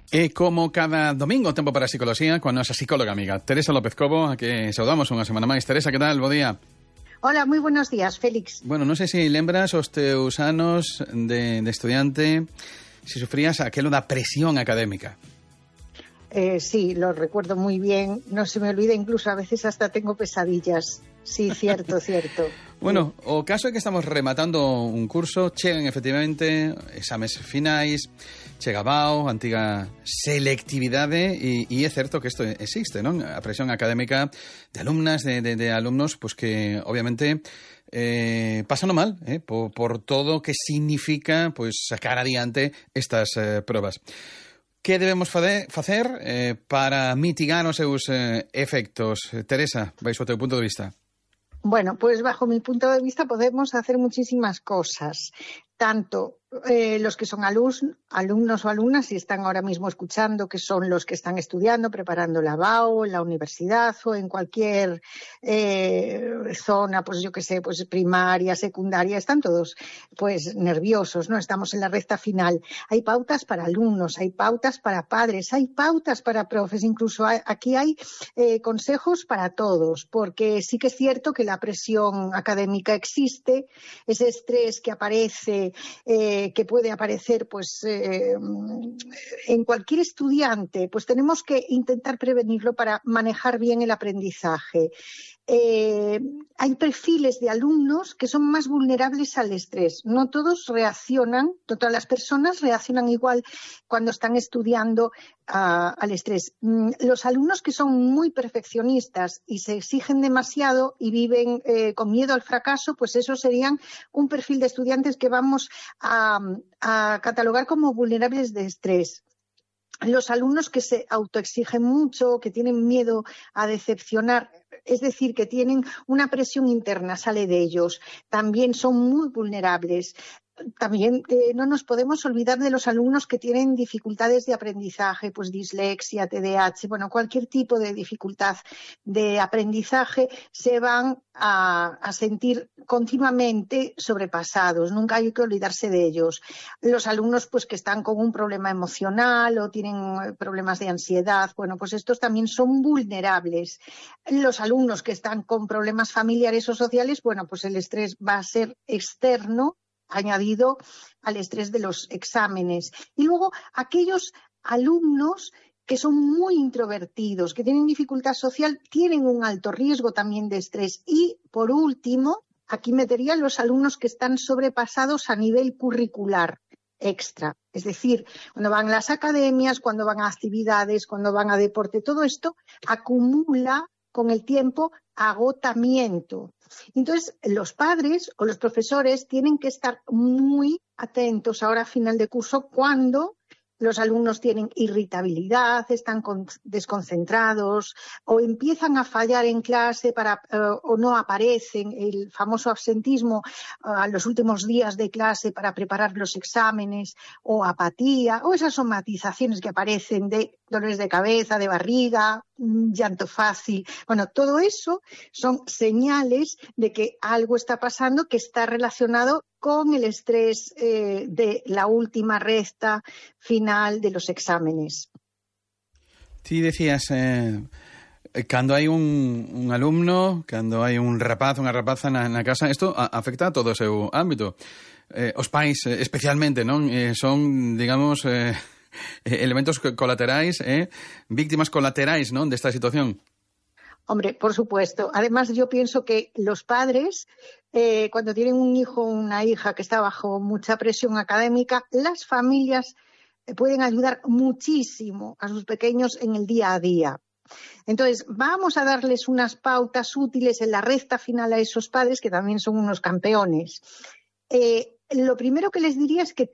E como cada domingo, tempo para a psicoloxía con nosa psicóloga amiga Teresa López Cobo, a que saudamos unha semana máis. Teresa, que tal? Bo día. Hola, moi buenos días, Félix. Bueno, non sei se lembras os teus anos de estudiante, se sufrías aquelo da presión académica. Sí, lo recuerdo muy bien. No se me olvida, incluso a veces hasta tengo pesadillas. Sí, cierto, cierto. Bueno, o caso é que estamos rematando un curso, chegan efectivamente exames finais, chega BAO, antiga selectividade, e é certo que isto existe, non? A presión académica de alumnas, de alumnos, pues que obviamente pasano mal, por todo o que significa pues sacar adiante estas probas. Que debemos facer para mitigar os seus efectos? Teresa, baixo o teu punto de vista. Bueno, pues bajo mi punto de vista podemos hacer muchísimas cosas. Tanto los que son alumnos o alumnas, si están ahora mismo escuchando, que son los que están estudiando, preparando la BAO, en la universidad o en cualquier zona, pues yo qué sé, pues primaria, secundaria, están todos pues nerviosos, ¿no? Estamos en la recta final. Hay pautas para alumnos, hay pautas para padres, hay pautas para profes, incluso aquí hay consejos para todos, porque sí que es cierto que la presión académica existe, ese estrés que aparece, que puede aparecer pues en cualquier estudiante, pues tenemos que intentar prevenirlo para manejar bien el aprendizaje. Hay perfiles de alumnos que son más vulnerables al estrés. No todos reaccionan, no todas las personas reaccionan igual cuando están estudiando al estrés. Los alumnos que son muy perfeccionistas y se exigen demasiado y viven con miedo al fracaso, pues esos serían un perfil de estudiantes que vamos a catalogar como vulnerables de estrés. Los alumnos que se autoexigen mucho, que tienen miedo a decepcionar, es decir, que tienen una presión interna, sale de ellos, también son muy vulnerables. También no nos podemos olvidar de los alumnos que tienen dificultades de aprendizaje, pues dislexia, TDAH, bueno, cualquier tipo de dificultad de aprendizaje se van a sentir continuamente sobrepasados, nunca hay que olvidarse de ellos. Los alumnos pues que están con un problema emocional o tienen problemas de ansiedad, bueno, pues estos también son vulnerables. Los alumnos que están con problemas familiares o sociales, bueno, pues el estrés va a ser externo, añadido al estrés de los exámenes. Y luego aquellos alumnos que son muy introvertidos, que tienen dificultad social, tienen un alto riesgo también de estrés. Y, por último, aquí metería los alumnos que están sobrepasados a nivel curricular extra. Es decir, cuando van a las academias, cuando van a actividades, cuando van a deporte, todo esto acumula con el tiempo agotamiento. Entonces, los padres o los profesores tienen que estar muy atentos ahora a final de curso cuando los alumnos tienen irritabilidad, están desconcentrados o empiezan a fallar en clase o no aparecen, el famoso absentismo a los últimos días de clase para preparar los exámenes, o apatía, o esas somatizaciones que aparecen de dolores de cabeza, de barriga, llanto fácil. Bueno, todo eso son señales de que algo está pasando que está relacionado con el estrés de la última recta final de los exámenes. Ti decías, cando hai un alumno, cando hai un rapaz, unha rapaza na casa, isto afecta a todo o seu ámbito. Os pais, especialmente, non? Son, digamos, elementos colaterais, víctimas colaterais, non, desta situación. Hombre, por supuesto. Además, yo pienso que los padres, cuando tienen un hijo o una hija que está bajo mucha presión académica, las familias pueden ayudar muchísimo a sus pequeños en el día a día. Entonces, vamos a darles unas pautas útiles en la recta final a esos padres, que también son unos campeones. Lo primero que les diría es que